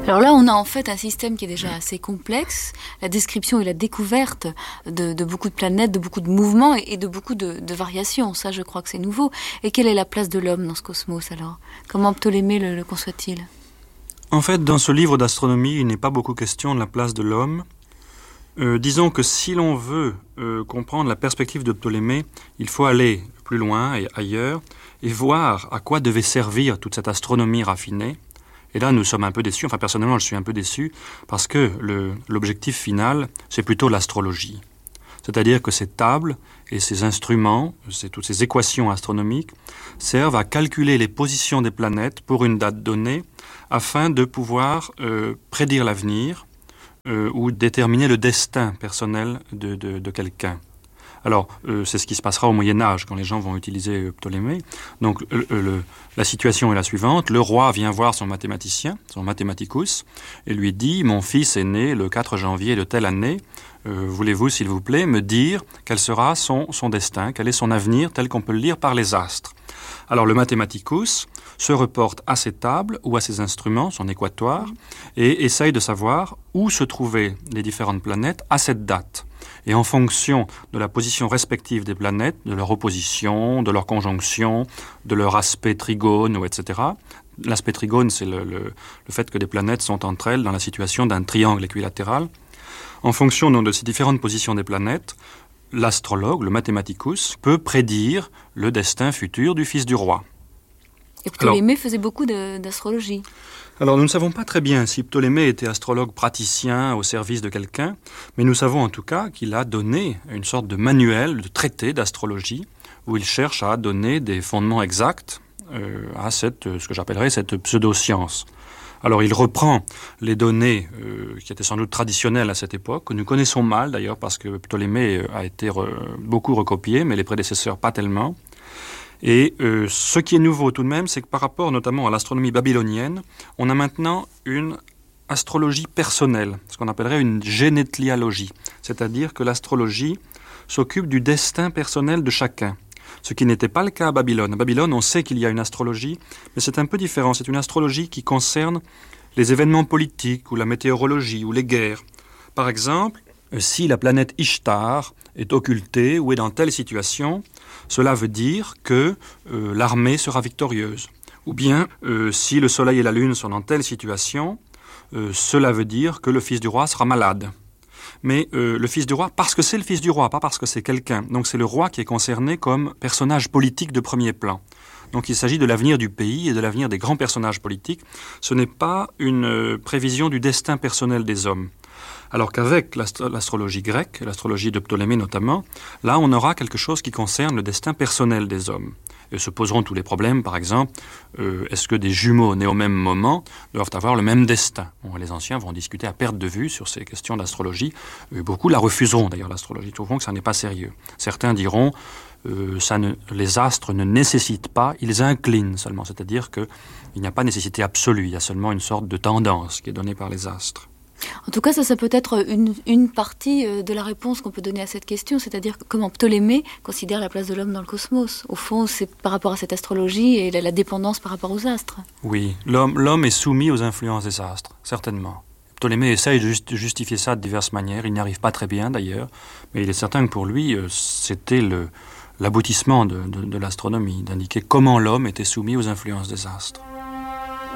Alors là, on a en fait un système qui est déjà assez complexe. La description et la découverte de beaucoup de planètes, de beaucoup de mouvements et de beaucoup de variations. Ça, je crois que c'est nouveau. Et quelle est la place de l'homme dans ce cosmos, alors? Comment Ptolémée le conçoit-il? En fait, dans ce livre d'astronomie, il n'est pas beaucoup question de la place de l'homme. Disons que si l'on veut comprendre la perspective de Ptolémée, il faut aller plus loin et ailleurs et voir à quoi devait servir toute cette astronomie raffinée. Et là, nous sommes un peu déçus, enfin personnellement, je suis un peu déçu, parce que l'objectif final, c'est plutôt l'astrologie. C'est-à-dire que ces tables et ces instruments, toutes ces équations astronomiques, servent à calculer les positions des planètes pour une date donnée, afin de pouvoir prédire l'avenir ou déterminer le destin personnel de quelqu'un. Alors, c'est ce qui se passera au Moyen-Âge, quand les gens vont utiliser Ptolémée. Donc, la situation est la suivante. Le roi vient voir son mathématicien, son mathématicus, et lui dit « Mon fils est né le 4 janvier de telle année. Voulez-vous, s'il vous plaît, me dire quel sera son destin, quel est son avenir, tel qu'on peut le lire par les astres ?» Alors, le mathématicus se reporte à ses tables ou à ses instruments, son équatoire, et essaye de savoir où se trouvaient les différentes planètes à cette date. Et en fonction de la position respective des planètes, de leur opposition, de leur conjonction, de leur aspect trigone, etc. L'aspect trigone, c'est le fait que des planètes sont entre elles dans la situation d'un triangle équilatéral. En fonction donc, de ces différentes positions des planètes, l'astrologue, le mathématicus, peut prédire le destin futur du fils du roi. Et Ptolémée faisait beaucoup d'astrologie. Alors nous ne savons pas très bien si Ptolémée était astrologue praticien au service de quelqu'un, mais nous savons en tout cas qu'il a donné une sorte de manuel, de traité d'astrologie, où il cherche à donner des fondements exacts à ce que j'appellerais cette pseudo-science. Alors il reprend les données qui étaient sans doute traditionnelles à cette époque, que nous connaissons mal d'ailleurs parce que Ptolémée a été beaucoup recopié, mais les prédécesseurs pas tellement. Et ce qui est nouveau tout de même, c'est que par rapport notamment à l'astronomie babylonienne, on a maintenant une astrologie personnelle, ce qu'on appellerait une génétlialogie, c'est-à-dire que l'astrologie s'occupe du destin personnel de chacun, ce qui n'était pas le cas à Babylone. À Babylone, on sait qu'il y a une astrologie, mais c'est un peu différent. C'est une astrologie qui concerne les événements politiques ou la météorologie ou les guerres. Par exemple, si la planète Ishtar est occultée ou est dans telle situation, cela veut dire que l'armée sera victorieuse. Ou bien, si le soleil et la lune sont dans telle situation, cela veut dire que le fils du roi sera malade. Mais le fils du roi, parce que c'est le fils du roi, pas parce que c'est quelqu'un. Donc c'est le roi qui est concerné comme personnage politique de premier plan. Donc il s'agit de l'avenir du pays et de l'avenir des grands personnages politiques. Ce n'est pas une prévision du destin personnel des hommes. Alors qu'avec l'astrologie grecque, l'astrologie de Ptolémée notamment, là on aura quelque chose qui concerne le destin personnel des hommes. Et se poseront tous les problèmes, par exemple, est-ce que des jumeaux nés au même moment doivent avoir le même destin? Bon, les anciens vont discuter à perte de vue sur ces questions d'astrologie. Beaucoup la refuseront d'ailleurs, l'astrologie. Ils trouveront que ça n'est pas sérieux. Certains diront les astres ne nécessitent pas, ils inclinent seulement. C'est-à-dire qu'il n'y a pas nécessité absolue, il y a seulement une sorte de tendance qui est donnée par les astres. En tout cas, ça peut être une partie de la réponse qu'on peut donner à cette question, c'est-à-dire comment Ptolémée considère la place de l'homme dans le cosmos. Au fond, c'est par rapport à cette astrologie et la dépendance par rapport aux astres. Oui, l'homme est soumis aux influences des astres, certainement. Ptolémée essaye de justifier ça de diverses manières, il n'y arrive pas très bien d'ailleurs, mais il est certain que pour lui, c'était l'aboutissement de l'astronomie, d'indiquer comment l'homme était soumis aux influences des astres.